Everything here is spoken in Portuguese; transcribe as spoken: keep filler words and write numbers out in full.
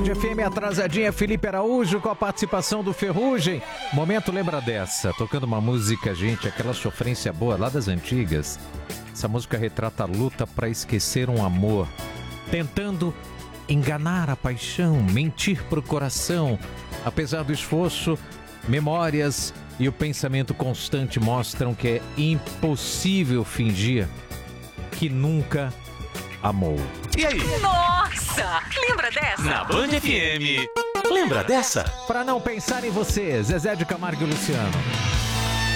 Band F M atrasadinha, Felipe Araújo com a participação do Ferrugem. Momento lembra dessa, tocando uma música, gente, aquela sofrência boa lá das antigas. Essa música retrata a luta para esquecer um amor, tentando enganar a paixão, mentir pro coração. Apesar do esforço, memórias e o pensamento constante mostram que é impossível fingir que nunca amou. E aí? Nossa! Lembra dessa? Na Band F M. Lembra dessa? Pra não pensar em você, Zezé de Camargo e Luciano.